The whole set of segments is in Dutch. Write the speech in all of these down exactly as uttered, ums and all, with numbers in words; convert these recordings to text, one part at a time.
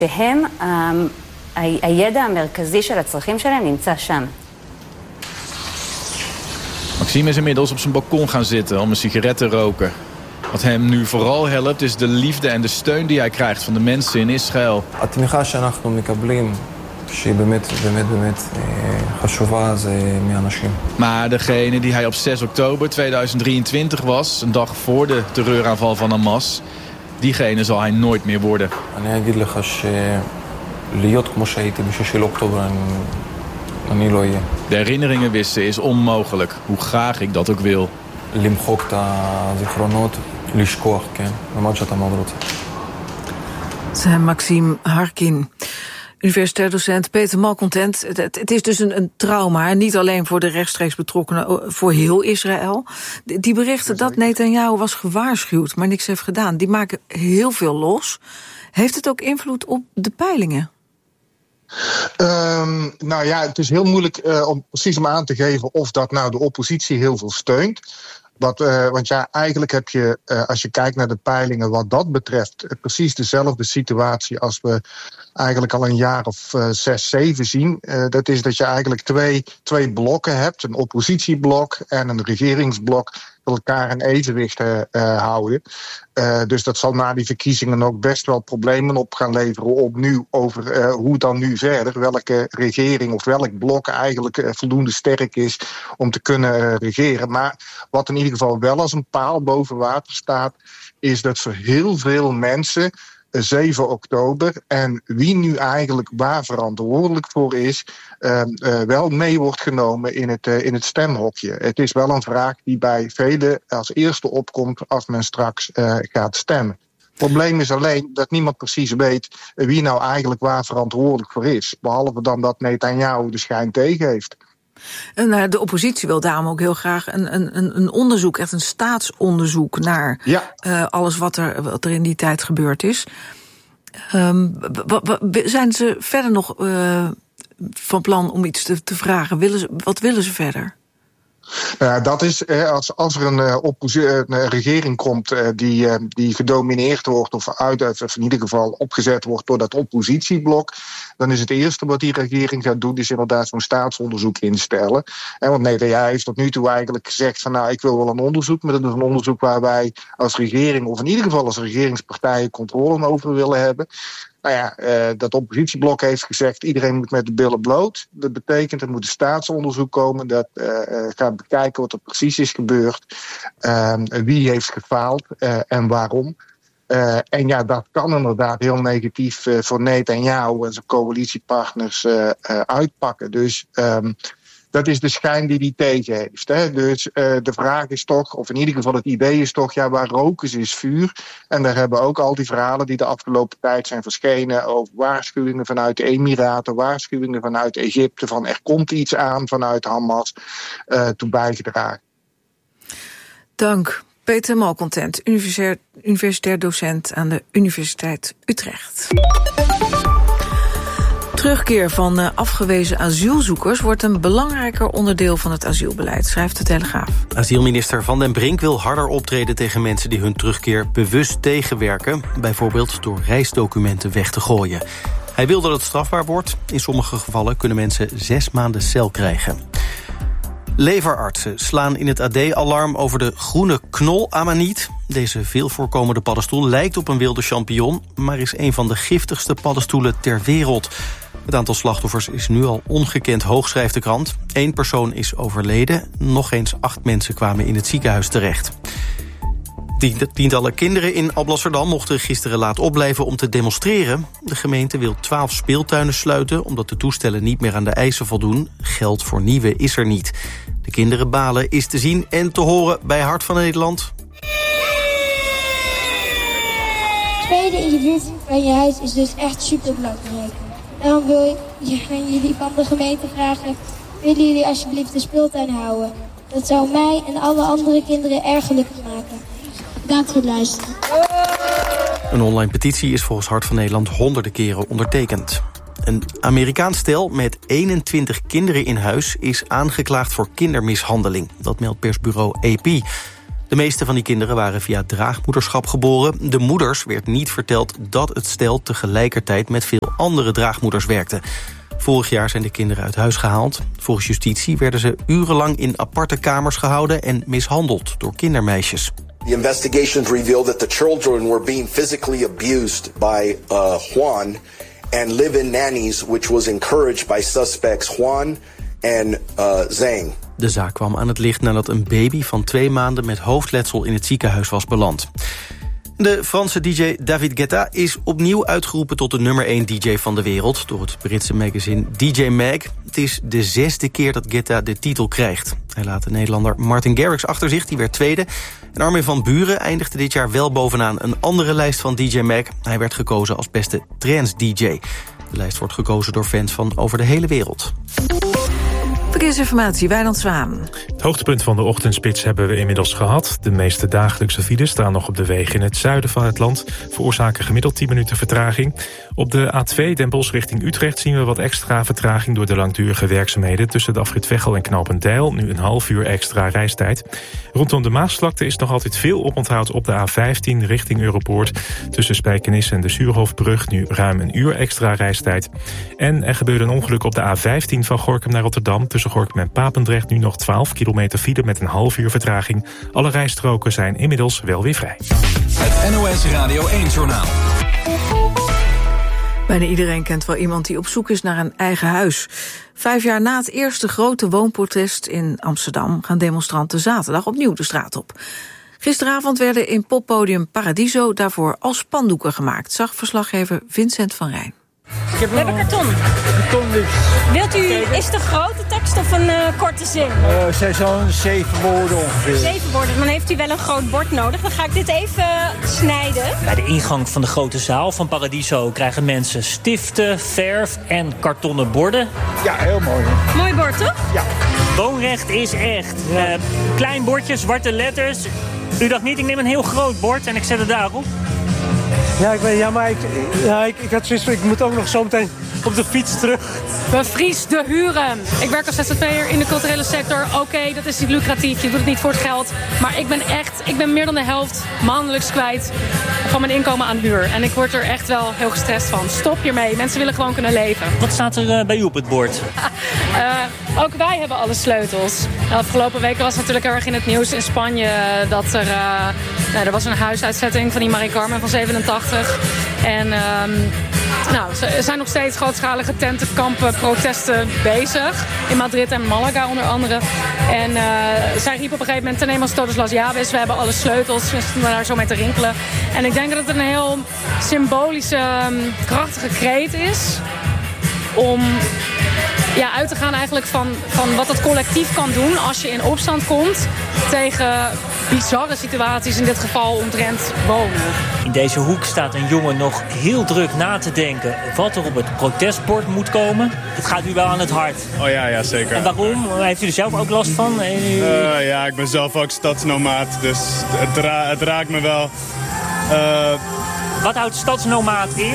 שהם, הידע המרכזי של הצרכים שלהם נמצא שם. Maxime is inmiddels op zijn balkon gaan zitten om een sigaret te roken. Wat hem nu vooral helpt is de liefde en de steun die hij krijgt van de mensen in Israël. התמיכה שאנחנו מקבלים, שהיא באמת, באמת, באמת חשובה, זה מאנשים. Maar degene die hij op zes oktober tweeduizend drieëntwintig was, een dag voor de terreuraanval van Hamas, diegene zal hij nooit meer worden. אני אגיד לך שלהיות כמו שהייתי בשישי לאוקטובר, אני לא אהיה. De herinneringen wissen is onmogelijk, hoe graag ik dat ook wil. למחוק את הזיכרונות, לשכוח, כן? למרות שאתה מאוד רוצה. Zijn Maxime Harkin. Universitair docent Peter Malcontent. Het, het is dus een, een trauma, niet alleen voor de rechtstreeks betrokkenen, voor heel Israël. Die berichten dat Netanyahu was gewaarschuwd, maar niks heeft gedaan, die maken heel veel los. Heeft het ook invloed op de peilingen? Um, nou ja, het is heel moeilijk uh, om precies om aan te geven of dat nou de oppositie heel veel steunt. Wat, uh, want ja, eigenlijk heb je, uh, als je kijkt naar de peilingen wat dat betreft, uh, precies dezelfde situatie als we eigenlijk al een jaar of uh, zes, zeven zien. Uh, dat is dat je eigenlijk twee, twee blokken hebt, een oppositieblok en een regeringsblok, dat elkaar in evenwicht uh, uh, houden. Uh, dus dat zal na die verkiezingen ook best wel problemen op gaan leveren opnieuw over uh, hoe dan nu verder, welke regering of welk blok eigenlijk uh, voldoende sterk is om te kunnen uh, regeren. Maar wat in ieder geval wel als een paal boven water staat, is dat voor heel veel mensen zeven oktober en wie nu eigenlijk waar verantwoordelijk voor is, uh, uh, wel mee wordt genomen in het, uh, in het stemhokje. Het is wel een vraag die bij velen als eerste opkomt als men straks uh, gaat stemmen. Het probleem is alleen dat niemand precies weet wie nou eigenlijk waar verantwoordelijk voor is. Behalve dan dat Netanyahu de schijn tegen heeft. En de oppositie wil daarom ook heel graag een, een, een onderzoek, echt een staatsonderzoek naar ja. uh, alles wat er, wat er in die tijd gebeurd is. Um, w- w- zijn ze verder nog uh, van plan om iets te, te vragen? Willen ze, wat willen ze verder? Uh, dat is uh, als, als er een, uh, opposi- een regering komt uh, die, uh, die gedomineerd wordt of, uit, of in ieder geval opgezet wordt door dat oppositieblok, dan is het eerste wat die regering gaat doen, is inderdaad zo'n staatsonderzoek instellen. En want Netanyahu heeft tot nu toe eigenlijk gezegd van nou, ik wil wel een onderzoek, maar dat is een onderzoek waar wij als regering, of in ieder geval als regeringspartijen, controle over willen hebben. Nou ja, uh, dat oppositieblok heeft gezegd, iedereen moet met de billen bloot. Dat betekent, er moet een staatsonderzoek komen dat uh, uh, gaat bekijken wat er precies is gebeurd, uh, wie heeft gefaald uh, en waarom. Uh, en ja, dat kan inderdaad heel negatief uh, voor Netanyahu en zijn coalitiepartners uh, uh, uitpakken. Dus um, dat is de schijn die hij tegen heeft. Hè. Dus uh, de vraag is toch, of in ieder geval het idee is toch, ja, waar rook is, is vuur. En daar hebben ook al die verhalen die de afgelopen tijd zijn verschenen over waarschuwingen vanuit de Emiraten, waarschuwingen vanuit Egypte, van er komt iets aan vanuit Hamas, uh, toe bijgedragen. Dank. Peter Malcontent, universitair, universitair docent aan de Universiteit Utrecht. Terugkeer van uh, afgewezen asielzoekers wordt een belangrijker onderdeel van het asielbeleid, schrijft de Telegraaf. Asielminister Van den Brink wil harder optreden tegen mensen die hun terugkeer bewust tegenwerken, bijvoorbeeld door reisdocumenten weg te gooien. Hij wil dat het strafbaar wordt. In sommige gevallen kunnen mensen zes maanden cel krijgen. Leverartsen slaan in het A D alarm over de groene knolamaniet. Deze veel voorkomende paddenstoel lijkt op een wilde champignon, maar is een van de giftigste paddenstoelen ter wereld. Het aantal slachtoffers is nu al ongekend hoog, schrijft de krant. Eén persoon is overleden, nog eens acht mensen kwamen in het ziekenhuis terecht. Tientallen kinderen in Alblasserdam mochten gisteren laat opblijven om te demonstreren. De gemeente wil twaalf speeltuinen sluiten, omdat de toestellen niet meer aan de eisen voldoen. Geld voor nieuwe is er niet. De kinderen balen is te zien en te horen bij Hart van Nederland. Spelen in de buurt van je huis is dus echt super belangrijk. Daarom wil ik jullie van de gemeente vragen, willen jullie alsjeblieft de speeltuin houden? Dat zou mij en alle andere kinderen erg gelukkig maken. Bedankt voor het luisteren. Een online petitie is volgens Hart van Nederland honderden keren ondertekend. Een Amerikaans stel met eenentwintig kinderen in huis is aangeklaagd voor kindermishandeling. Dat meldt persbureau A P. De meeste van die kinderen waren via draagmoederschap geboren. De moeders werd niet verteld dat het stel tegelijkertijd met veel andere draagmoeders werkte. Vorig jaar zijn de kinderen uit huis gehaald. Volgens justitie werden ze urenlang in aparte kamers gehouden en mishandeld door kindermeisjes. The investigations revealed that the children were being physically abused by uh, Juan and live-in nannies, which was encouraged by suspects Juan and uh, Zhang. De zaak kwam aan het licht nadat een baby van twee maanden met hoofdletsel in het ziekenhuis was beland. De Franse D J David Guetta is opnieuw uitgeroepen tot de nummer één D J van de wereld door het Britse magazine D J Mag. Het is de zesde keer dat Guetta de titel krijgt. Hij laat de Nederlander Martin Garrix achter zich, die werd tweede. En Armin van Buuren eindigde dit jaar wel bovenaan een andere lijst van D J Mag. Hij werd gekozen als beste trance-D J. De lijst wordt gekozen door fans van over de hele wereld. Verkeersinformatie, Wijnand Zwaan. Het hoogtepunt van de ochtendspits hebben we inmiddels gehad. De meeste dagelijkse files staan nog op de wegen in het zuiden van het land. Veroorzaken gemiddeld tien minuten vertraging. Op de A twee Den Bosch richting Utrecht zien we wat extra vertraging door de langdurige werkzaamheden tussen de afrit Veghel en Knopendijl. Nu een half uur extra reistijd. Rondom de Maasvlakte is nog altijd veel oponthoud op de A vijftien richting Europoort. Tussen Spijkenisse en de Suurhofbrug nu ruim een uur extra reistijd. En er gebeurde een ongeluk op de A vijftien van Gorinchem naar Rotterdam. Tussen Gorinchem en Papendrecht nu nog twaalf kilometer file met een half uur vertraging. Alle rijstroken zijn inmiddels wel weer vrij. Het N O S Radio één-journaal. Bijna iedereen kent wel iemand die op zoek is naar een eigen huis. Vijf jaar na het eerste grote woonprotest in Amsterdam gaan demonstranten zaterdag opnieuw de straat op. Gisteravond werden in poppodium Paradiso daarvoor al spandoeken gemaakt, zag verslaggever Vincent van Rijn. We hebben karton. Karton dus. Wilt u, is het een grote tekst of een uh, korte zin? Uh, zijn zo'n zeven woorden ongeveer. Zeven woorden, dan heeft u wel een groot bord nodig. Dan ga ik dit even snijden. Bij de ingang van de grote zaal van Paradiso krijgen mensen stiften, verf en kartonnen borden. Ja, heel mooi. Mooi bord, toch? Ja. Woonrecht is echt. Ja. Uh, klein bordje, zwarte letters. U dacht niet, ik neem een heel groot bord en ik zet het daarop. Ja, ik weet, ja, maar ik, ja, ik, ik had zoiets van, ik moet ook nog zo meteen op de fiets terug. Bevries de huren. Ik werk als Z Z P'er in de culturele sector. Oké, okay, dat is niet lucratief, je doet het niet voor het geld. Maar ik ben echt, ik ben meer dan de helft maandelijks kwijt van mijn inkomen aan huur. En ik word er echt wel heel gestrest van. Stop hiermee, mensen willen gewoon kunnen leven. Wat staat er uh, bij u op het bord? uh, ook wij hebben alle sleutels. De afgelopen weken was het natuurlijk heel erg in het nieuws in Spanje dat er, uh, nou, er was een huisuitzetting van die Marie Carmen van zevenentachtig. En um, nou, er zijn nog steeds grootschalige tentenkampen, protesten bezig. In Madrid en Malaga onder andere. En uh, zij riep op een gegeven moment, tenemos todos las llaves. We hebben alle sleutels. We stonden daar zo mee te rinkelen. En ik denk dat het een heel symbolische, um, krachtige kreet is. Om ja, uit te gaan eigenlijk van, van wat het collectief kan doen als je in opstand komt tegen bizarre situaties, in dit geval omtrent wonen. In deze hoek staat een jongen nog heel druk na te denken wat er op het protestbord moet komen. Het gaat u wel aan het hart. Oh ja, ja zeker. En waarom? Heeft u er zelf ook last van? Uh, ja, ik ben zelf ook stadsnomaat, dus het, ra- het raakt me wel. Uh, wat houdt stadsnomaat in?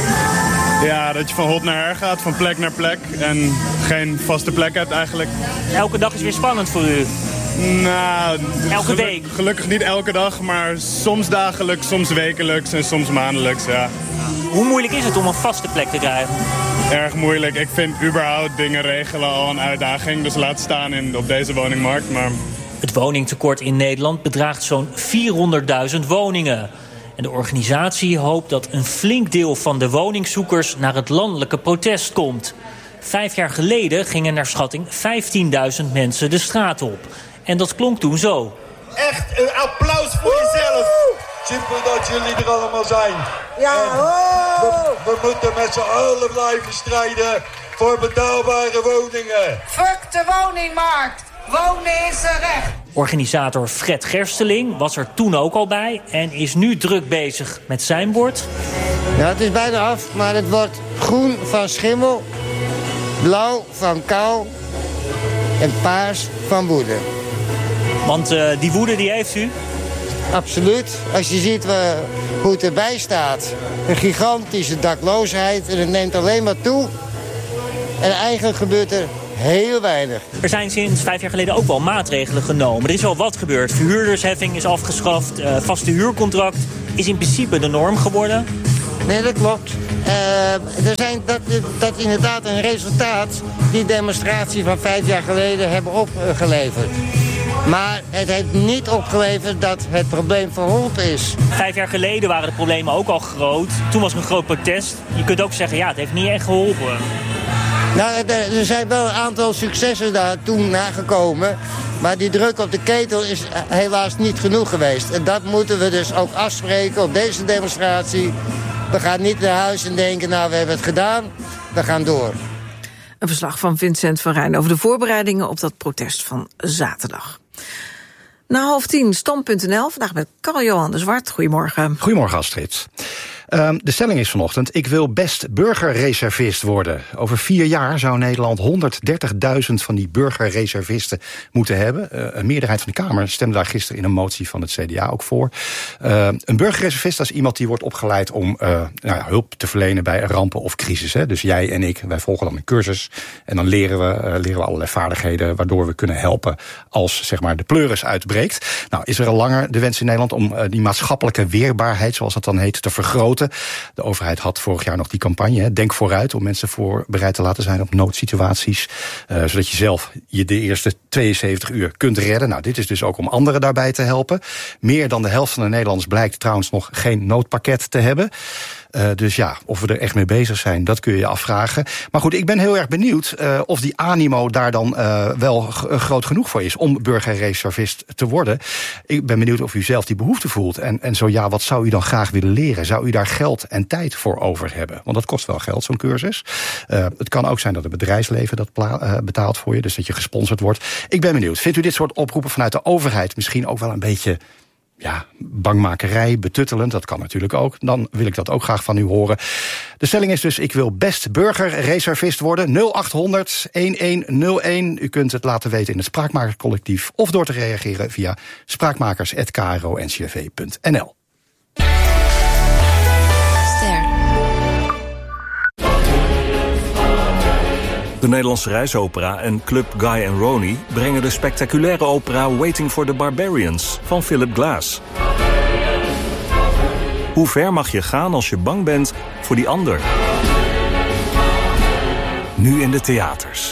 Ja, dat je van hot naar her gaat, van plek naar plek en geen vaste plek hebt eigenlijk. Elke dag is weer spannend voor u? Nou, elke geluk, week? Gelukkig niet elke dag, maar soms dagelijks, soms wekelijks en soms maandelijks, ja. Hoe moeilijk is het om een vaste plek te krijgen? Erg moeilijk. Ik vind überhaupt dingen regelen al een uitdaging, dus laat staan in, op deze woningmarkt. Maar... Het woningtekort in Nederland bedraagt zo'n vierhonderdduizend woningen. En de organisatie hoopt dat een flink deel van de woningzoekers naar het landelijke protest komt. Vijf jaar geleden gingen naar schatting vijftienduizend mensen de straat op. En dat klonk toen zo. Echt een applaus voor jezelf. Simpel dat jullie er allemaal zijn. Ja, we, we moeten met z'n allen blijven strijden voor betaalbare woningen. Fuck de woningmarkt. Wonen is een recht. Organisator Fred Gersteling was er toen ook al bij en is nu druk bezig met zijn bord. Ja, het is bijna af, maar het wordt groen van schimmel, blauw van kou en paars van woede. Want uh, die woede die heeft u? Absoluut. Als je ziet uh, hoe het erbij staat. Een gigantische dakloosheid en het neemt alleen maar toe. En eigenlijk gebeurt er heel weinig. Er zijn sinds vijf jaar geleden ook wel maatregelen genomen. Er is al wat gebeurd. Verhuurdersheffing is afgeschaft. Uh, vaste huurcontract is in principe de norm geworden. Nee, dat klopt. Uh, er zijn, dat, dat is inderdaad een resultaat die demonstratie van vijf jaar geleden hebben opgeleverd. Maar het heeft niet opgeleverd dat het probleem verholpen is. Vijf jaar geleden waren de problemen ook al groot. Toen was er een groot protest. Je kunt ook zeggen, ja, het heeft niet echt geholpen. Nou, er zijn wel een aantal successen daar toen nagekomen. Maar die druk op de ketel is helaas niet genoeg geweest. En dat moeten we dus ook afspreken op deze demonstratie. We gaan niet naar huis en denken, nou, we hebben het gedaan. We gaan door. Een verslag van Vincent van Rijn over de voorbereidingen op dat protest van zaterdag. Na half tien, stand punt n l. Vandaag met Karl-Johan de Zwart. Goedemorgen. Goedemorgen, Astrid. Um, de stelling is vanochtend, ik wil best burgerreservist worden. Over vier jaar zou Nederland honderddertigduizend van die burgerreservisten moeten hebben. Uh, een meerderheid van de Kamer stemde daar gisteren in een motie van het C D A ook voor. Uh, een burgerreservist is iemand die wordt opgeleid om uh, nou ja, hulp te verlenen bij rampen of crisis. Hè. Dus jij en ik, wij volgen dan een cursus. En dan leren we, uh, leren we allerlei vaardigheden waardoor we kunnen helpen als zeg maar de pleuris uitbreekt. Nou, is er al langer de wens in Nederland om uh, die maatschappelijke weerbaarheid, zoals dat dan heet, te vergroten. De overheid had vorig jaar nog die campagne, hè, Denk vooruit, om mensen voorbereid te laten zijn op noodsituaties. Uh, zodat je zelf je de eerste tweeënzeventig uur kunt redden. Nou, dit is dus ook om anderen daarbij te helpen. Meer dan de helft van de Nederlanders blijkt trouwens nog geen noodpakket te hebben. Uh, dus ja, of we er echt mee bezig zijn, dat kun je je afvragen. Maar goed, ik ben heel erg benieuwd uh, of die animo daar dan uh, wel g- groot genoeg voor is om burgerreservist te worden. Ik ben benieuwd of u zelf die behoefte voelt. En, en zo ja, wat zou u dan graag willen leren? Zou u daar geld en tijd voor over hebben? Want dat kost wel geld, zo'n cursus. Uh, het kan ook zijn dat het bedrijfsleven dat pla- uh, betaalt voor je, dus dat je gesponsord wordt. Ik ben benieuwd. Vindt u dit soort oproepen vanuit de overheid misschien ook wel een beetje, ja, bangmakerij, betuttelend, dat kan natuurlijk ook. Dan wil ik dat ook graag van u horen. De stelling is dus, ik wil best burgerreservist worden. nul acht honderd elf nul een. U kunt het laten weten in het Spraakmakerscollectief of door te reageren via spraakmakers apenstaartje k r o n c r v punt n l. De Nederlandse reisopera en Club Guy and Ronnie brengen de spectaculaire opera Waiting for the Barbarians van Philip Glass. Hoe ver mag je gaan als je bang bent voor die ander? Nu in de theaters.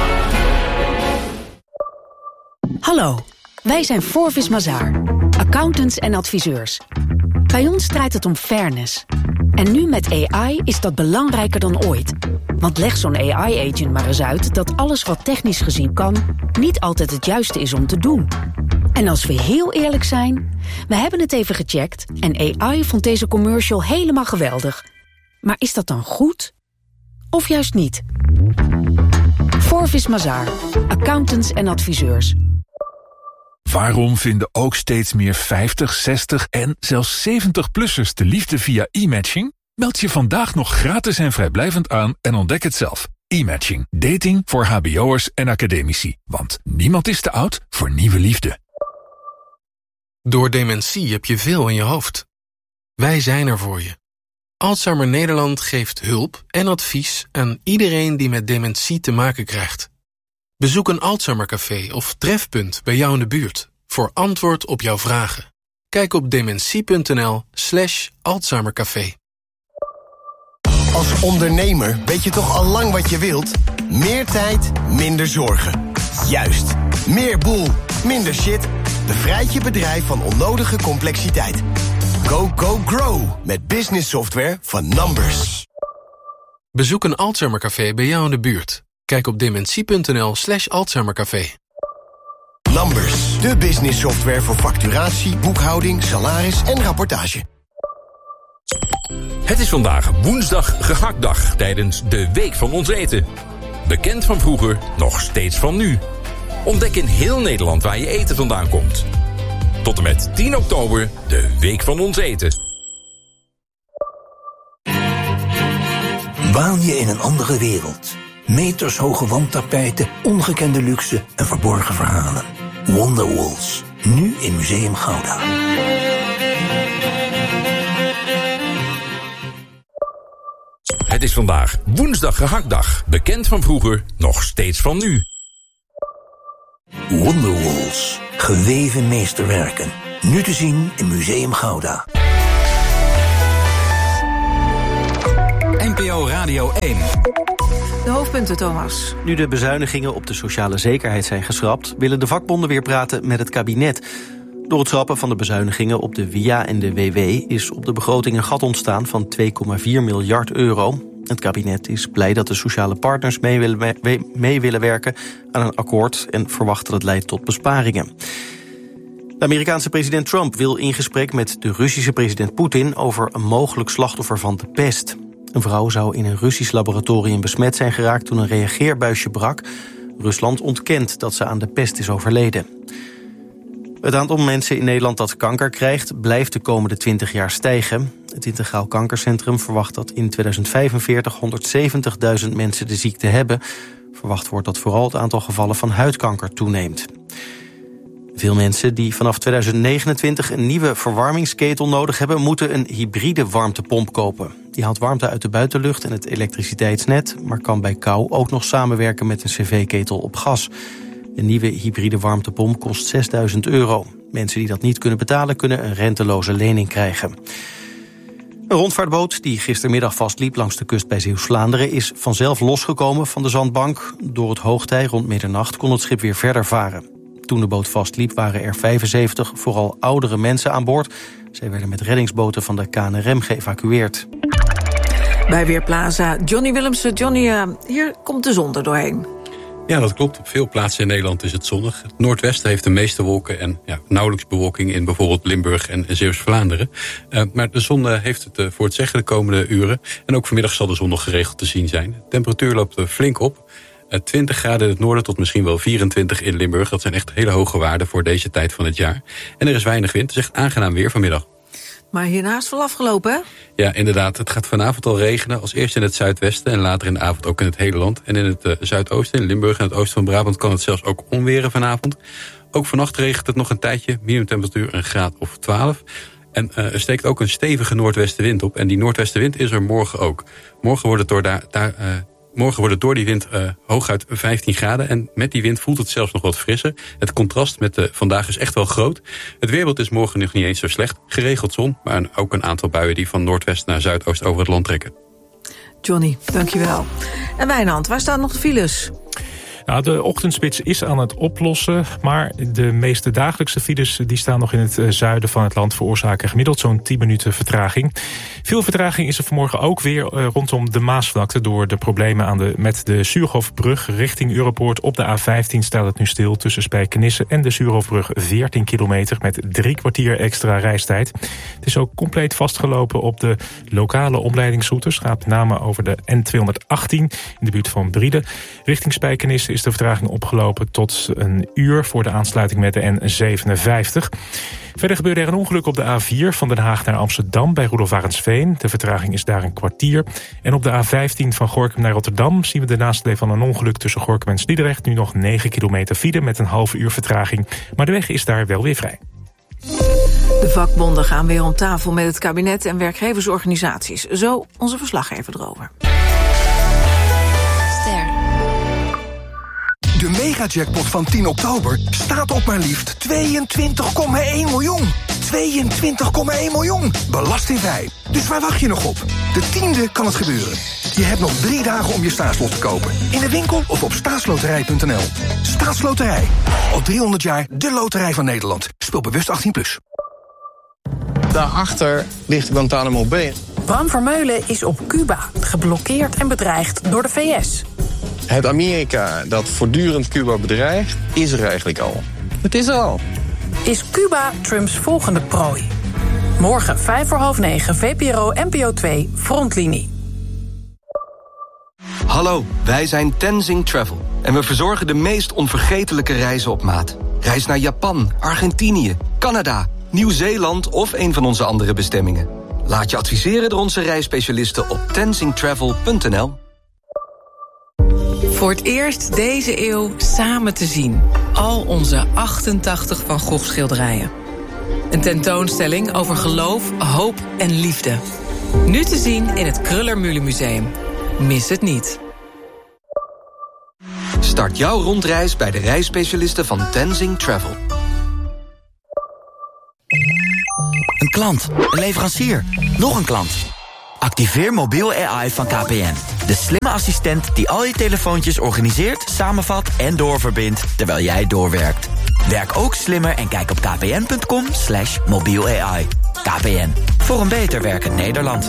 Hallo, wij zijn Forvis Mazars, accountants en adviseurs. Bij ons draait het om fairness. En nu met A I is dat belangrijker dan ooit. Want leg zo'n A I-agent maar eens uit dat alles wat technisch gezien kan niet altijd het juiste is om te doen. En als we heel eerlijk zijn, we hebben het even gecheckt en A I vond deze commercial helemaal geweldig. Maar is dat dan goed? Of juist niet? Forvis Mazars, accountants en adviseurs. Waarom vinden ook steeds meer vijftig, zestig en zelfs zeventig-plussers de liefde via e-matching? Meld je vandaag nog gratis en vrijblijvend aan en ontdek het zelf. E-matching. Dating voor hbo'ers en academici. Want niemand is te oud voor nieuwe liefde. Door dementie heb je veel in je hoofd. Wij zijn er voor je. Alzheimer Nederland geeft hulp en advies aan iedereen die met dementie te maken krijgt. Bezoek een Alzheimercafé of trefpunt bij jou in de buurt voor antwoord op jouw vragen. Kijk op dementie.nl slash Alzheimercafé. Als ondernemer weet je toch al lang wat je wilt? Meer tijd, minder zorgen. Juist. Meer boel, minder shit. Bevrijd je bedrijf van onnodige complexiteit. Go, go, grow met business software van Numbers. Bezoek een Alzheimercafé bij jou in de buurt. Kijk op dementie.nl slash Alzheimercafé. Numbers, de business software voor facturatie, boekhouding, salaris en rapportage. Het is vandaag woensdag gehaktdag tijdens de Week van Ons Eten. Bekend van vroeger, nog steeds van nu. Ontdek in heel Nederland waar je eten vandaan komt. Tot en met tien oktober, de Week van Ons Eten. Waan je in een andere wereld. Metershoge wandtapijten, ongekende luxe en verborgen verhalen. Wonderwalls, nu in Museum Gouda. Het is vandaag woensdag gehaktdag. Bekend van vroeger, nog steeds van nu. Wonderwalls. Geweven meesterwerken. Nu te zien in Museum Gouda. N P O Radio één. De hoofdpunten, Thomas. Nu de bezuinigingen op de sociale zekerheid zijn geschrapt, willen de vakbonden weer praten met het kabinet. Door het schrappen van de bezuinigingen op de W I A en de W W is op de begroting een gat ontstaan van twee komma vier miljard euro. Het kabinet is blij dat de sociale partners mee willen, mee willen werken aan een akkoord en verwacht dat het leidt tot besparingen. De Amerikaanse president Trump wil in gesprek met de Russische president Poetin over een mogelijk slachtoffer van de pest. Een vrouw zou in een Russisch laboratorium besmet zijn geraakt toen een reageerbuisje brak. Rusland ontkent dat ze aan de pest is overleden. Het aantal mensen in Nederland dat kanker krijgt blijft de komende twintig jaar stijgen. Het Integraal Kankercentrum verwacht dat in tweeduizend vijfenveertig honderdzeventigduizend mensen de ziekte hebben. Verwacht wordt dat vooral het aantal gevallen van huidkanker toeneemt. Veel mensen die vanaf tweeduizend negenentwintig een nieuwe verwarmingsketel nodig hebben, moeten een hybride warmtepomp kopen. Die haalt warmte uit de buitenlucht en het elektriciteitsnet, maar kan bij kou ook nog samenwerken met een cv-ketel op gas. Een nieuwe hybride warmtepomp kost zesduizend euro. Mensen die dat niet kunnen betalen, kunnen een renteloze lening krijgen. Een rondvaartboot die gistermiddag vastliep langs de kust bij Zeeuws-Vlaanderen is vanzelf losgekomen van de zandbank. Door het hoogtij rond middernacht kon het schip weer verder varen. Toen de boot vastliep waren er vijfenzeventig, vooral oudere mensen aan boord. Zij werden met reddingsboten van de K N R M geëvacueerd. Bij Weerplaza, Johnny Willemsen. Johnny, uh, hier komt de zon er doorheen. Ja, dat klopt. Op veel plaatsen in Nederland is het zonnig. Het noordwesten heeft de meeste wolken en ja, nauwelijks bewolking in bijvoorbeeld Limburg en Zeeuws-Vlaanderen. Uh, maar de zon uh, heeft het uh, voor het zeggen de komende uren. En ook vanmiddag zal de zon nog geregeld te zien zijn. De temperatuur loopt uh, flink op. Uh, twintig graden in het noorden tot misschien wel vierentwintig in Limburg. Dat zijn echt hele hoge waarden voor deze tijd van het jaar. En er is weinig wind. Het is echt aangenaam weer vanmiddag. Maar hiernaast wel afgelopen, hè? Ja, inderdaad. Het gaat vanavond al regenen. Als eerst in het zuidwesten en later in de avond ook in het hele land. En in het uh, zuidoosten, in Limburg en het oosten van Brabant kan het zelfs ook onweren vanavond. Ook vannacht regent het nog een tijdje. Minimumtemperatuur een graad of twaalf. En uh, er steekt ook een stevige noordwestenwind op. En die noordwestenwind is er morgen ook. Morgen wordt het door daar... daar uh, Morgen wordt het door die wind uh, hooguit vijftien graden. En met die wind voelt het zelfs nog wat frisser. Het contrast met uh, vandaag is echt wel groot. Het weerbeeld is morgen nog niet eens zo slecht. Geregeld zon, maar een, ook een aantal buien die van noordwest naar zuidoost over het land trekken. Johnny, dankjewel. En Wijnand, waar staan nog de files? Nou, de ochtendspits is aan het oplossen, maar de meeste dagelijkse files die staan nog in het zuiden van het land, veroorzaken gemiddeld zo'n tien minuten vertraging. Veel vertraging is er vanmorgen ook weer rondom de Maasvlakte door de problemen aan de, met de Suurhofbrug richting Europoort. Op de A vijftien staat het nu stil tussen Spijkenisse en de Suurhofbrug veertien kilometer met drie kwartier extra reistijd. Het is ook compleet vastgelopen op de lokale omleidingsroutes. Het gaat met name over de N tweehonderdachttien in de buurt van Brieden. Richting Spijkenisse is de vertraging opgelopen tot een uur voor de aansluiting met de N zevenenvijftig. Verder gebeurde er een ongeluk op de A vier van Den Haag naar Amsterdam bij Roelof Arendsveen. De vertraging is daar een kwartier. En op de A vijftien van Gorinchem naar Rotterdam zien we de nasleep van een ongeluk tussen Gorinchem en Sliedrecht. Nu nog negen kilometer file met een half uur vertraging. Maar de weg is daar wel weer vrij. De vakbonden gaan weer om tafel met het kabinet en werkgeversorganisaties. Zo onze verslaggever erover. De megajackpot van tien oktober staat op maar liefst tweeëntwintig komma één miljoen. tweeëntwintig komma één miljoen. Belastingvrij. Dus waar wacht je nog op? De tiende kan het gebeuren. Je hebt nog drie dagen om je staatslot te kopen. In de winkel of op staatsloterij punt n l. Staatsloterij. Al driehonderd jaar de loterij van Nederland. Speel bewust achttien plus. Daarachter ligt Guantanamo Bay. Bram Vermeulen is op Cuba, geblokkeerd en bedreigd door de V S. Het Amerika dat voortdurend Cuba bedreigt, is er eigenlijk al. Het is er al. Is Cuba Trumps volgende prooi? Morgen vijf voor half negen, V P R O N P O twee, Frontlinie. Hallo, wij zijn Tenzing Travel. En we verzorgen de meest onvergetelijke reizen op maat. Reis naar Japan, Argentinië, Canada, Nieuw-Zeeland of een van onze andere bestemmingen. Laat je adviseren door onze reisspecialisten op tenzing travel punt n l. Voor het eerst deze eeuw samen te zien. Al onze achtentachtig Van Gogh schilderijen. Een tentoonstelling over geloof, hoop en liefde. Nu te zien in het Kröller-Mühle Museum. Mis het niet. Start jouw rondreis bij de reisspecialisten van Tenzing Travel. Een klant, een leverancier, nog een klant. Activeer mobiel A I van K P N. De slimme assistent die al je telefoontjes organiseert, samenvat en doorverbindt terwijl jij doorwerkt. Werk ook slimmer en kijk op kpn.com slash mobiel AI. K P N, voor een beter werkend Nederland.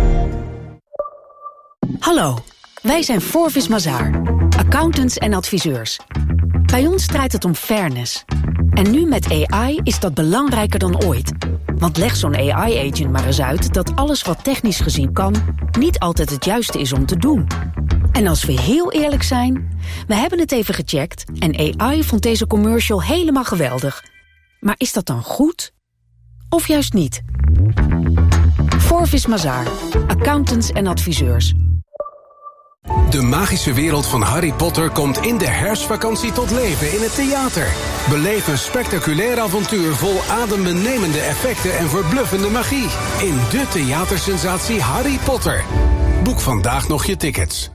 Hallo, wij zijn Forvis Mazars, accountants en adviseurs. Bij ons draait het om fairness. En nu met A I is dat belangrijker dan ooit. Want leg zo'n A I-agent maar eens uit dat alles wat technisch gezien kan, niet altijd het juiste is om te doen. En als we heel eerlijk zijn, we hebben het even gecheckt en A I vond deze commercial helemaal geweldig. Maar is dat dan goed? Of juist niet? Forvis Mazars, accountants en adviseurs. De magische wereld van Harry Potter komt in de herfstvakantie tot leven in het theater. Beleef een spectaculair avontuur vol adembenemende effecten en verbluffende magie. In de theatersensatie Harry Potter. Boek vandaag nog je tickets.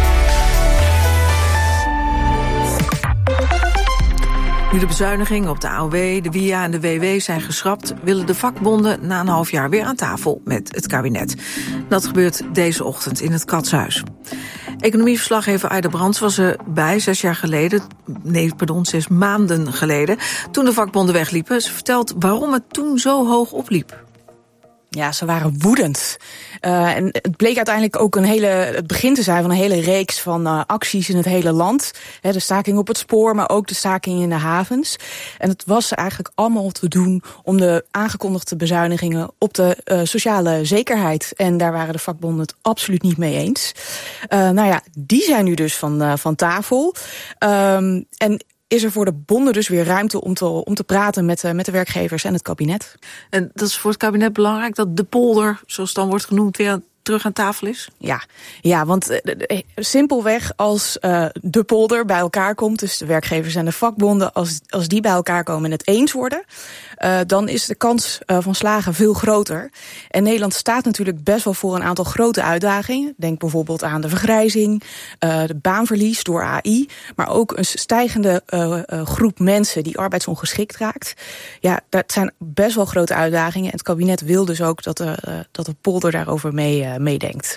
Nu de bezuinigingen op de A O W, de W I A en de W W zijn geschrapt, willen de vakbonden na een half jaar weer aan tafel met het kabinet. Dat gebeurt deze ochtend in het Katshuis. Economieverslaggever Aida Brands was erbij zes jaar geleden, nee, pardon, zes maanden geleden, toen de vakbonden wegliepen. Ze vertelt waarom het toen zo hoog opliep. Ja, ze waren woedend. Uh, en het bleek uiteindelijk ook een hele, het begin te zijn van een hele reeks van uh, acties in het hele land. He, de staking op het spoor, maar ook de staking in de havens. En het was eigenlijk allemaal te doen om de aangekondigde bezuinigingen op de uh, sociale zekerheid. En daar waren de vakbonden het absoluut niet mee eens. Uh, nou ja, die zijn nu dus van, uh, van tafel. Um, en is er voor de bonden dus weer ruimte om te, om te praten met, uh, met de werkgevers en het kabinet. En dat is voor het kabinet belangrijk dat de polder, zoals het dan wordt genoemd, weer terug aan tafel is? Ja, ja, want uh, simpelweg als uh, de polder bij elkaar komt, dus de werkgevers en de vakbonden, als, als die bij elkaar komen en het eens worden, uh, dan is de kans uh, van slagen veel groter. En Nederland staat natuurlijk best wel voor een aantal grote uitdagingen. Denk bijvoorbeeld aan de vergrijzing, uh, de baanverlies door A I, maar ook een stijgende uh, uh, groep mensen die arbeidsongeschikt raakt. Ja, dat zijn best wel grote uitdagingen. En het kabinet wil dus ook dat de, uh, dat de polder daarover mee uh, meedenkt.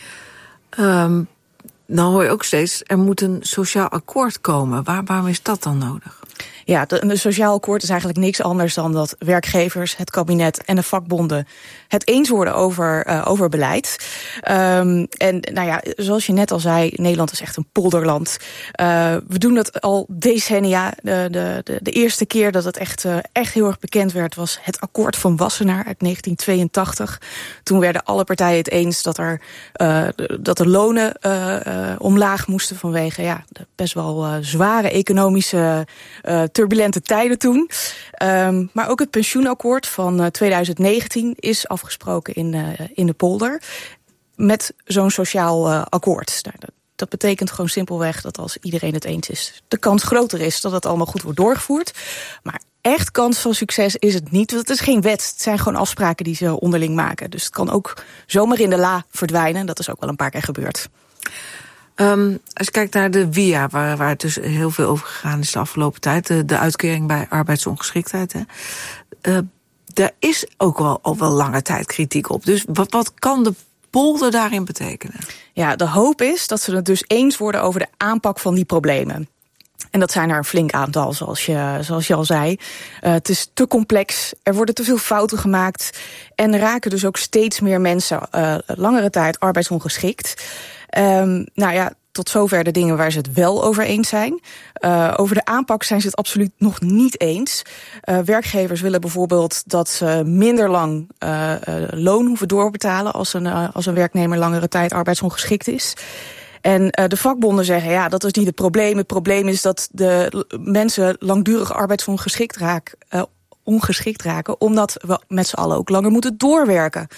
Um, nou hoor je ook steeds, er moet een sociaal akkoord komen. Waar, waarom is dat dan nodig? Ja, een sociaal akkoord is eigenlijk niks anders dan dat werkgevers, het kabinet en de vakbonden het eens worden over, uh, over beleid. Um, en nou ja, zoals je net al zei, Nederland is echt een polderland. Uh, we doen dat al decennia. De, de, de, de eerste keer dat het echt, uh, echt heel erg bekend werd was het akkoord van Wassenaar uit negentien tweeëntachtig. Toen werden alle partijen het eens dat er uh, dat de lonen uh, uh, omlaag moesten vanwege ja, de best wel uh, zware economische uh, turbulente tijden toen. Um, maar ook het pensioenakkoord van uh, tweeduizend negentien is afgesproken in, uh, in de polder met zo'n sociaal uh, akkoord. Nou, dat, dat betekent gewoon simpelweg dat als iedereen het eens is, de kans groter is dat het allemaal goed wordt doorgevoerd. Maar echt kans van succes is het niet, want het is geen wet. Het zijn gewoon afspraken die ze onderling maken. Dus het kan ook zomaar in de la verdwijnen. Dat is ook wel een paar keer gebeurd. Um, als je kijkt naar de W I A, waar, waar het dus heel veel over gegaan is de afgelopen tijd, de, de uitkering bij arbeidsongeschiktheid, hè, uh, daar is ook wel al wel lange tijd kritiek op. Dus wat, wat kan de polder daarin betekenen? Ja, de hoop is dat ze het dus eens worden over de aanpak van die problemen. En dat zijn er een flink aantal, zoals je, zoals je al zei. Uh, het is te complex, er worden te veel fouten gemaakt en er raken dus ook steeds meer mensen uh, langere tijd arbeidsongeschikt. Um, nou ja, tot zover de dingen waar ze het wel over eens zijn. Uh, over de aanpak zijn ze het absoluut nog niet eens. Uh, werkgevers willen bijvoorbeeld dat ze minder lang uh, uh, loon hoeven doorbetalen als een, uh, als een werknemer langere tijd arbeidsongeschikt is. En uh, de vakbonden zeggen, ja, dat is niet het probleem. Het probleem is dat de mensen langdurig arbeidsongeschikt raak, uh, ongeschikt raken, omdat we met z'n allen ook langer moeten doorwerken.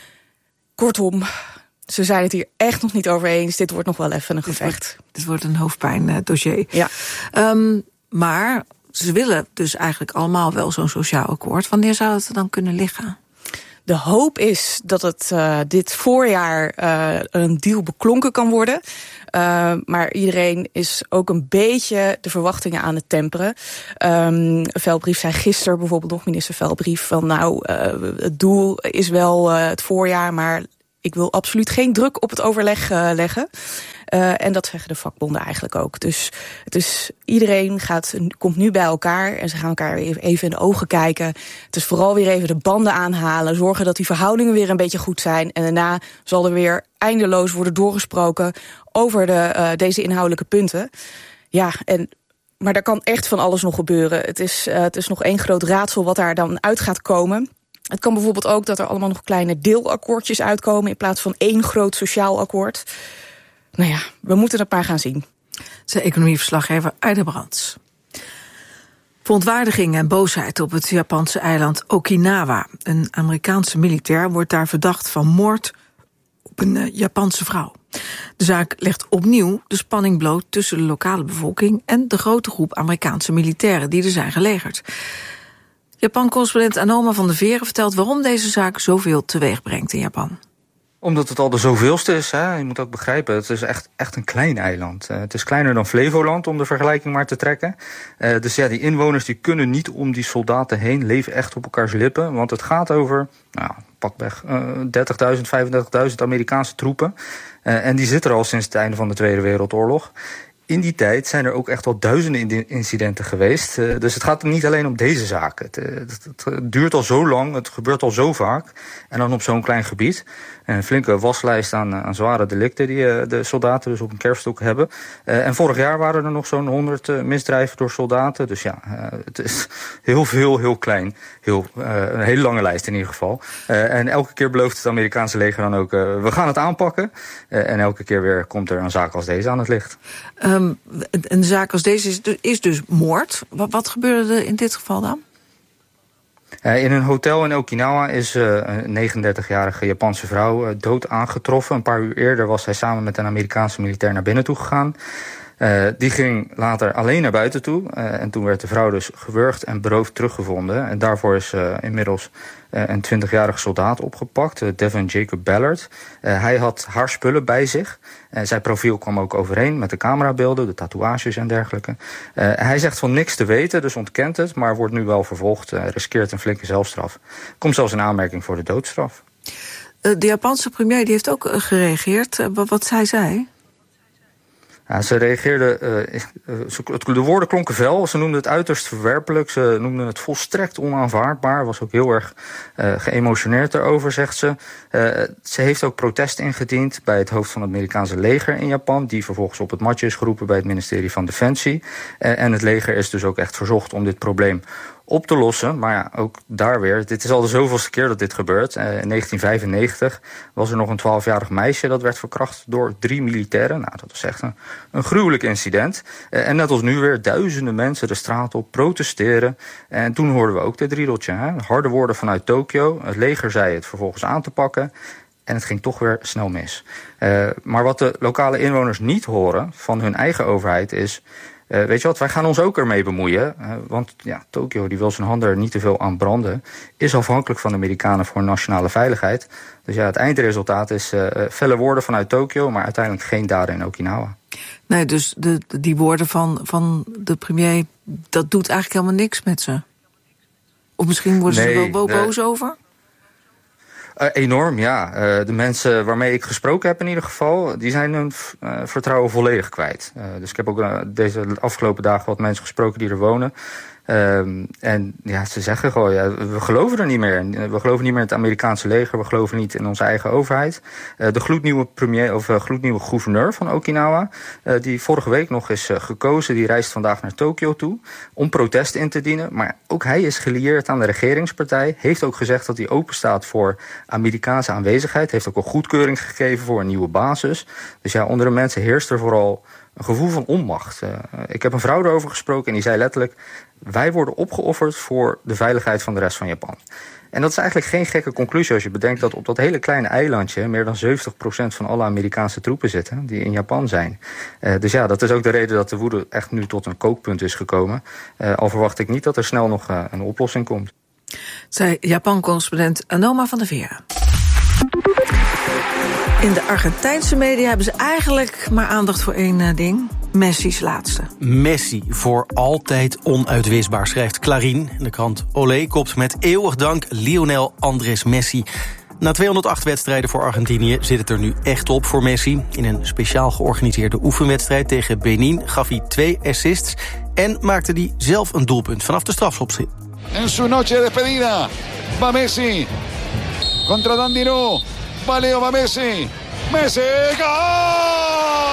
Kortom, ze zijn het hier echt nog niet over eens. Dit wordt nog wel even een gevecht. Dit wordt, dit wordt een hoofdpijndossier. Ja. Um, maar ze willen dus eigenlijk allemaal wel zo'n sociaal akkoord. Wanneer zou het er dan kunnen liggen? De hoop is dat het uh, dit voorjaar uh, een deal beklonken kan worden. Uh, maar iedereen is ook een beetje de verwachtingen aan het temperen. Um, Velbrief zei gisteren bijvoorbeeld nog, minister Velbrief, van nou, uh, het doel is wel uh, het voorjaar, maar ik wil absoluut geen druk op het overleg uh, leggen. Uh, en dat zeggen de vakbonden eigenlijk ook. Dus het is, iedereen gaat, komt nu bij elkaar en ze gaan elkaar even in de ogen kijken. Het is vooral weer even de banden aanhalen, zorgen dat die verhoudingen weer een beetje goed zijn. En daarna zal er weer eindeloos worden doorgesproken over de, uh, deze inhoudelijke punten. Ja, en maar daar kan echt van alles nog gebeuren. Het is, uh, het is nog één groot raadsel wat daar dan uit gaat komen. Het kan bijvoorbeeld ook dat er allemaal nog kleine deelakkoordjes uitkomen in plaats van één groot sociaal akkoord. Nou ja, we moeten het maar gaan zien. Zei economieverslaggever Aida Brands. Verontwaardiging en boosheid op het Japanse eiland Okinawa. Een Amerikaanse militair wordt daar verdacht van moord op een uh, Japanse vrouw. De zaak legt opnieuw de spanning bloot tussen de lokale bevolking en de grote groep Amerikaanse militairen die er zijn gelegerd. Japan-correspondent Anoma van der Veren vertelt waarom deze zaak zoveel teweeg brengt in Japan. Omdat het al de zoveelste is. Hè. Je moet ook begrijpen, het is echt, echt een klein eiland. Uh, het is kleiner dan Flevoland, om de vergelijking maar te trekken. Uh, dus ja, die inwoners die kunnen niet om die soldaten heen, leven echt op elkaars lippen. Want het gaat over, nou, pakweg uh, dertigduizend, vijfendertigduizend Amerikaanse troepen. Uh, en die zitten er al sinds het einde van de Tweede Wereldoorlog. In die tijd zijn er ook echt wel duizenden incidenten geweest. Uh, dus het gaat niet alleen om deze zaak. Het, het, het duurt al zo lang, het gebeurt al zo vaak. En dan op zo'n klein gebied. Een flinke waslijst aan, aan zware delicten die uh, de soldaten dus op een kerfstok hebben. Uh, en vorig jaar waren er nog zo'n honderd uh, misdrijven door soldaten. Dus ja, uh, het is heel veel, heel klein. Heel, uh, een hele lange lijst in ieder geval. Uh, en elke keer belooft het Amerikaanse leger dan ook, uh, we gaan het aanpakken. Uh, en elke keer weer komt er een zaak als deze aan het licht. Um, een zaak als deze is, is dus moord. Wat, wat gebeurde er in dit geval dan? Uh, in een hotel in Okinawa is uh, een negenendertigjarige Japanse vrouw uh, dood aangetroffen. Een paar uur eerder was zij samen met een Amerikaanse militair naar binnen toe gegaan. Uh, die ging later alleen naar buiten toe. Uh, en toen werd de vrouw dus gewurgd en beroofd teruggevonden. En daarvoor is uh, inmiddels uh, een twintigjarige soldaat opgepakt, uh, Devin Jacob Ballard. Uh, hij had haar spullen bij zich. Uh, zijn profiel kwam ook overeen met de camerabeelden, de tatoeages en dergelijke. Uh, hij zegt van niks te weten, dus ontkent het, maar wordt nu wel vervolgd. Uh, riskeert een flinke zelfstraf. Komt zelfs in aanmerking voor de doodstraf. Uh, de Japanse premier die heeft ook uh, gereageerd. Uh, wat, wat zei zij? Ja, ze reageerde, uh, de woorden klonken fel, ze noemden het uiterst verwerpelijk, ze noemden het volstrekt onaanvaardbaar, was ook heel erg uh, geëmotioneerd daarover, zegt ze. Uh, ze heeft ook protest ingediend bij het hoofd van het Amerikaanse leger in Japan, die vervolgens op het matje is geroepen bij het ministerie van Defensie. Uh, en het leger is dus ook echt verzocht om dit probleem op te lossen. Maar ja, ook daar weer, dit is al de zoveelste keer dat dit gebeurt. Uh, in negentien vijfennegentig was er nog een twaalfjarig meisje dat werd verkracht door drie militairen. Nou, dat was echt een, een gruwelijk incident. Uh, en net als nu weer duizenden mensen de straat op protesteren. En toen hoorden we ook dit riedeltje. Hè? Harde woorden vanuit Tokio. Het leger zei het vervolgens aan te pakken. En het ging toch weer snel mis. Uh, maar wat de lokale inwoners niet horen van hun eigen overheid is, Uh, weet je wat, wij gaan ons ook ermee bemoeien. Uh, want ja, Tokio die wil zijn handen er niet te veel aan branden. Is afhankelijk van de Amerikanen voor nationale veiligheid. Dus ja, het eindresultaat is uh, felle woorden vanuit Tokio, maar uiteindelijk geen daden in Okinawa. Nee, dus de, die woorden van, van de premier, dat doet eigenlijk helemaal niks met ze. Of misschien worden nee, ze er wel boos nee. over? Uh, enorm, ja. Uh, de mensen waarmee ik gesproken heb in ieder geval, die zijn hun uh, vertrouwen volledig kwijt. Uh, dus ik heb ook uh, deze afgelopen dagen wat mensen gesproken die er wonen. Um, en ja, ze zeggen gewoon, ja, we geloven er niet meer. We geloven niet meer in het Amerikaanse leger, we geloven niet in onze eigen overheid. Uh, de gloednieuwe premier of uh, gloednieuwe gouverneur van Okinawa, uh, die vorige week nog is uh, gekozen, die reist vandaag naar Tokio toe om protest in te dienen. Maar ook hij is gelieerd aan de regeringspartij, heeft ook gezegd dat hij open staat voor Amerikaanse aanwezigheid, heeft ook al goedkeuring gegeven voor een nieuwe basis. Dus ja, onder de mensen heerst er vooral een gevoel van onmacht. Uh, ik heb een vrouw erover gesproken en die zei letterlijk, wij worden opgeofferd voor de veiligheid van de rest van Japan. En dat is eigenlijk geen gekke conclusie als je bedenkt dat op dat hele kleine eilandje meer dan zeventig procent van alle Amerikaanse troepen zitten die in Japan zijn. Uh, dus ja, dat is ook de reden dat de woede echt nu tot een kookpunt is gekomen. Uh, al verwacht ik niet dat er snel nog uh, een oplossing komt. Zei Japan-correspondent Anoma van der Veer. In de Argentijnse media hebben ze eigenlijk maar aandacht voor één uh, ding. Messi's laatste. Messi voor altijd onuitwisbaar, schrijft Clarín. De krant Olé kopt met eeuwig dank Lionel Andrés Messi. Na tweehonderdacht wedstrijden voor Argentinië zit het er nu echt op voor Messi. In een speciaal georganiseerde oefenwedstrijd tegen Benin gaf hij twee assists en maakte hij zelf een doelpunt vanaf de strafschopstip. En su noche de despedida va Messi contra Dandino. Va Leo, va Messi. Messi, goal!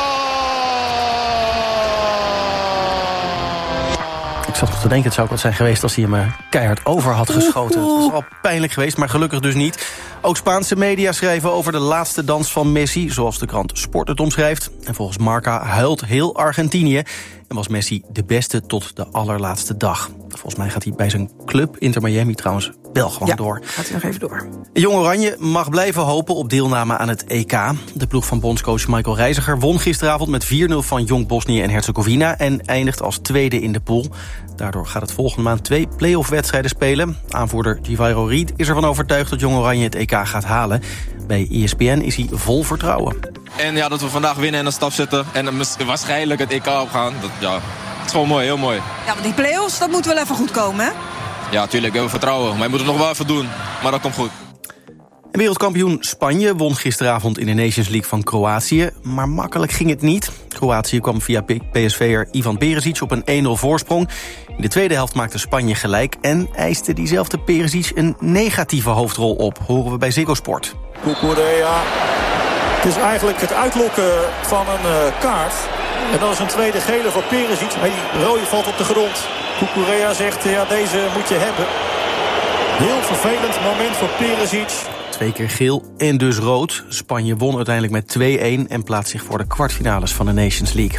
Ik zat nog te denken, het zou ook wat zijn geweest als hij hem uh, keihard over had geschoten. Dat was wel pijnlijk geweest, maar gelukkig dus niet. Ook Spaanse media schrijven over de laatste dans van Messi, zoals de krant Sport het omschrijft. En volgens Marca huilt heel Argentinië en was Messi de beste tot de allerlaatste dag. Volgens mij gaat hij bij zijn club, Inter Miami trouwens, wel gewoon ja, door. Gaat hij nog even door. Jong Oranje mag blijven hopen op deelname aan het E K. De ploeg van bondscoach Michael Reiziger won gisteravond met vier nul van Jong Bosnië en Herzegovina en eindigt als tweede in de pool. Daardoor gaat het volgende maand twee play-off wedstrijden spelen. Aanvoerder Givairo Reed is ervan overtuigd dat Jong Oranje het E K gaat halen. Bij E S P N is hij vol vertrouwen. En ja, dat we vandaag winnen en een stap zetten en waarschijnlijk het E K opgaan. Dat, ja, het is gewoon mooi, heel mooi. Ja, maar die play-offs, dat moet wel even goed komen, hè? Ja, natuurlijk, we hebben vertrouwen. Maar je moet het nog wel even doen. Maar dat komt goed. En wereldkampioen Spanje won gisteravond in de Nations League van Kroatië. Maar makkelijk ging het niet. Kroatië kwam via P S V'er Ivan Perisic op een één nul voorsprong. In de tweede helft maakte Spanje gelijk en eiste diezelfde Perisic een negatieve hoofdrol op. Horen we bij Ziggo Sport. Cucurella. Het is eigenlijk het uitlokken van een uh, kaart. En dan is een tweede gele voor Perisic. Maar die rode valt op de grond. Cucurella zegt, ja, deze moet je hebben. Heel vervelend moment voor Perisic. Twee keer geel en dus rood. Spanje won uiteindelijk met twee-één en plaatst zich voor de kwartfinales van de Nations League.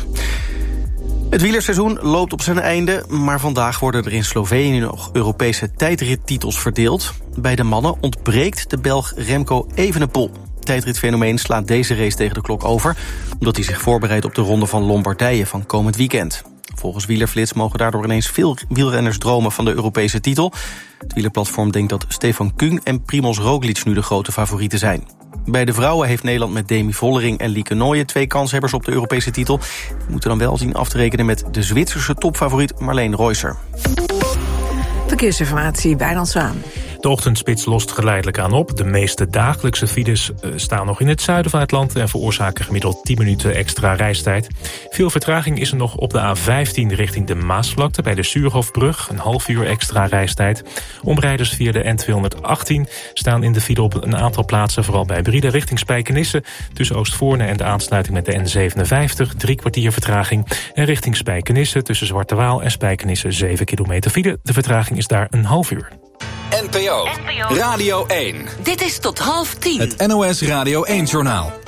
Het wielerseizoen loopt op zijn einde, maar vandaag worden er in Slovenië nog Europese tijdrittitels verdeeld. Bij de mannen ontbreekt de Belg Remco Evenepoel. Het tijdritfenomeen slaat deze race tegen de klok over, omdat hij zich voorbereidt op de Ronde van Lombardije van komend weekend. Volgens Wielerflits mogen daardoor ineens veel wielrenners dromen van de Europese titel. Het wielerplatform denkt dat Stefan Küng en Primož Roglič nu de grote favorieten zijn. Bij de vrouwen heeft Nederland met Demi Vollering en Lieke Nooijen twee kanshebbers op de Europese titel. Die moeten dan wel zien af te rekenen met de Zwitserse topfavoriet Marleen Reusser. Verkeersinformatie bij Wijnand Zwaan. De ochtendspits lost geleidelijk aan op. De meeste dagelijkse files staan nog in het zuiden van het land en veroorzaken gemiddeld tien minuten extra reistijd. Veel vertraging is er nog op de A vijftien richting de Maasvlakte bij de Suurhofbrug. Een half uur extra reistijd. Omrijders via de N tweehonderdachttien staan in de file op een aantal plaatsen, vooral bij Brieda richting Spijkenisse. Tussen Oostvoorne en de aansluiting met de N zevenenvijftig, drie kwartier vertraging. En richting Spijkenisse tussen Zwarte Waal en Spijkenisse zeven kilometer file. De vertraging is daar een half uur. N P O Radio één. Dit is tot half tien. Het N O S Radio één-journaal.